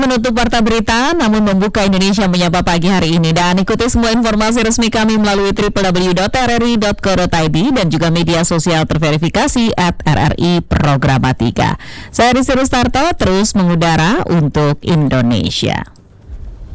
Menutup Warta Berita, namun membuka Indonesia Menyapa pagi hari ini. Dan ikuti semua informasi resmi kami melalui www.rri.co.id dan juga media sosial terverifikasi @RRI Programatika. Saya Rizky Rustarto, terus mengudara untuk Indonesia.